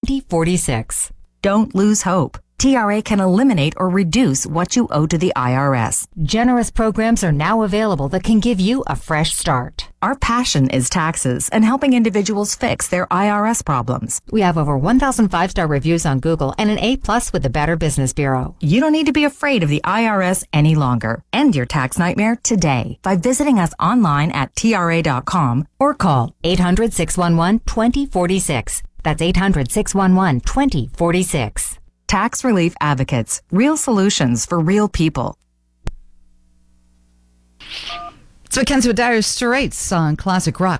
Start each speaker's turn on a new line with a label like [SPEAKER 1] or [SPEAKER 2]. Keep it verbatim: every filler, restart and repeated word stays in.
[SPEAKER 1] twenty forty-six.
[SPEAKER 2] Don't lose hope. T R A can eliminate or reduce what you owe to the I R S.
[SPEAKER 1] Generous programs are now available that can give you a fresh start.
[SPEAKER 2] Our passion is taxes and helping individuals fix their I R S problems.
[SPEAKER 1] We have over one thousand five-star reviews on Google and an A plus with the Better Business Bureau.
[SPEAKER 2] You don't need to be afraid of the I R S any longer. End your tax nightmare today by visiting us online at T R A dot com or call
[SPEAKER 1] eight hundred, six one one, two zero four six. That's eight hundred, six one one, two zero four six.
[SPEAKER 2] Tax Relief Advocates. Real solutions for real people.
[SPEAKER 3] So Mackenzie with Dire Straits on Classic Rock.